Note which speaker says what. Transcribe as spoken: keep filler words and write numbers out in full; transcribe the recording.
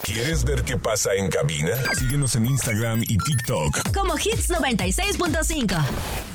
Speaker 1: ¿Quieres ver qué pasa en cabina? Síguenos en Instagram y TikTok
Speaker 2: como Hits noventa y seis punto cinco.